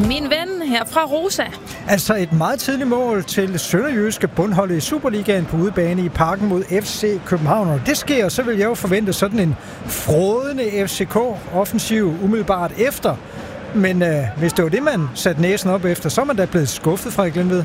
Min ven her fra Rosa. Altså et meget tidligt mål til sønderjyske bundholdet i Superligaen på udebane i Parken mod FC København. Og det sker, så vil jeg jo forvente sådan en frådende FCK-offensiv umiddelbart efter. Men hvis det var det, man satte næsen op efter, så er man da blevet skuffet, Frederik Lindved.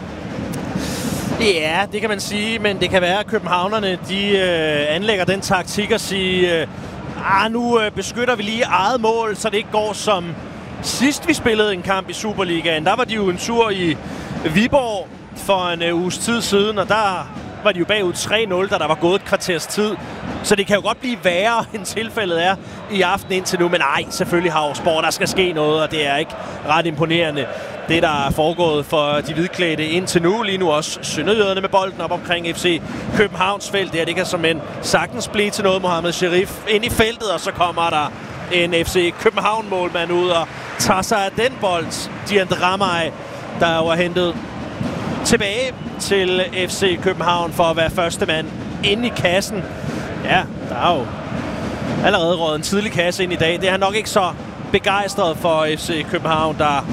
Ja, det kan man sige, men det kan være, at københavnerne de anlægger den taktik at sige, nu beskytter vi lige eget mål, så det ikke går som sidst vi spillede en kamp i Superligaen. Der var de jo en tur i Viborg for en uges tid siden, og der var de jo bagud 3-0, da der var gået et kvarters tid. Så det kan jo godt blive værre, end tilfældet er i aften indtil nu. Men nej, selvfølgelig har Sport, der skal ske noget, og det er ikke ret imponerende. Det, der er foregået for de hvidklædte indtil nu, lige nu også sønderjyderne med bolden op omkring FC Københavns felt. Det kan som en sagtens blive til noget. Mohamed Sherif ind i feltet, og så kommer der en FC København-målmand ud og tager sig af den bold. Dian Ramay, der var hentet tilbage til FC København for at være første mand inde i kassen. Ja, der er jo allerede røget en tidlig kasse ind i dag. Det er han nok ikke så begejstret for FC København, der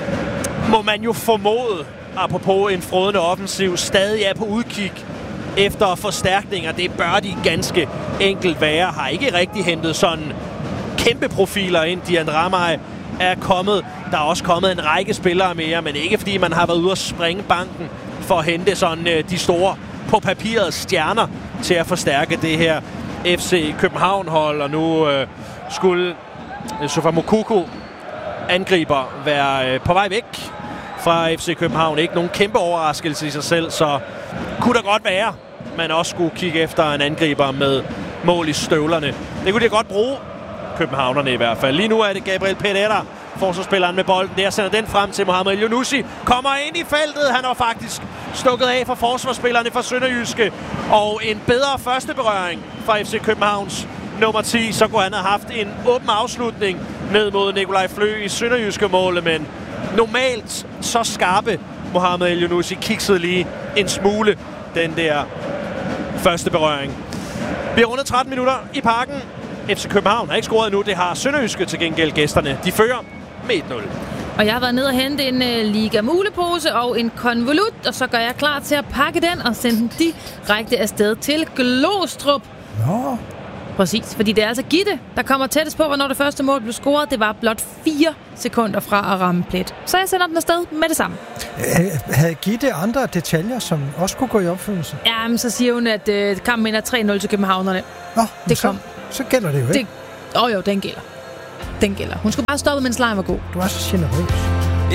må man jo formode, apropos en frådende offensiv, stadig er på udkig efter forstærkninger. Det bør de ganske enkelt være. Har ikke rigtig hentet sådan kæmpe profiler ind. Dian Ramay er kommet. Der er også kommet en række spillere mere, men ikke fordi man har været ude at springe banken for at hente sådan de store på papiret stjerner til at forstærke det her FC København-hold. Og nu skulle Sofa Moukoko angriber være på vej væk fra FC København. Ikke nogen kæmpe overraskelse i sig selv, så kunne der godt være, man også skulle kigge efter en angriber med mål i støvlerne. Det kunne de godt bruge, københavnerne i hvert fald. Lige nu er det Gabriel Pereira, forsvarsspilleren med bolden. Der sender den frem til Mohamed Elyounoussi. Kommer ind i feltet. Han har faktisk stukket af fra forsvarsspillerne fra Sønderjyske. Og en bedre første berøring fra FC Københavns nummer 10. Så kunne han have haft en åben afslutning ned mod Nikolaj Flø i Sønderjyske målet. Men normalt så skarpe Mohamed Elyounoussi kiksede lige en smule den der første berøring. Vi har rundet 13 minutter i Parken. FC København har ikke scoret endnu. Det har Sønderjyske til gengæld gæsterne. De fører med 1-0. Og jeg har været nede og hente en Liga Mulepose og en konvolut, og så gør jeg klar til at pakke den og sende den direkte afsted til Glostrup. Nå. Præcis, fordi det er altså Gitte, der kommer tættest på, hvornår det første mål blev scoret. Det var blot 4 sekunder fra at ramme plet. Så jeg sender den afsted med det samme. Havde Gitte andre detaljer, som også kunne gå i opfyldelse? Ja, men så siger hun, at kampen ender 3-0 til københavnerne. Nå, det kom. Så gælder det jo ikke. Jo, den gælder. Den gælder. Hun skulle bare stoppe, mens lejen var god. Du er så generøs.